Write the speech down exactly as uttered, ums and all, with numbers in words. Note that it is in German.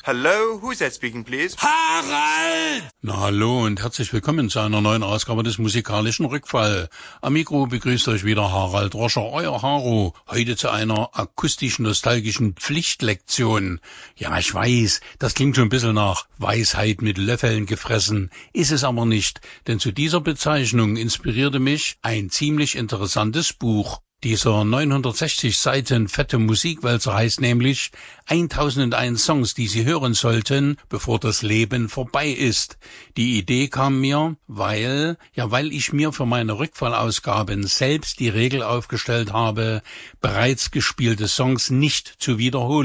Hello, who's that speaking, please? Harald! Na hallo und herzlich willkommen zu einer neuen Ausgabe des musikalischen Rückfall. Am Mikro begrüßt euch wieder Harald Roscher, euer Haro, heute zu einer akustisch-nostalgischen Pflichtlektion. Ja, ich weiß, das klingt schon ein bisschen nach Weisheit mit Löffeln gefressen, ist es aber nicht, denn zu dieser Bezeichnung inspirierte mich ein ziemlich interessantes Buch. Dieser neunhundertsechzig Seiten fette Musikwälzer heißt nämlich tausendundeins Songs, die Sie hören sollten, bevor das Leben vorbei ist. Die Idee kam mir, weil, ja, weil ich mir für meine Rückfallausgaben selbst die Regel aufgestellt habe, bereits gespielte Songs nicht zu wiederholen.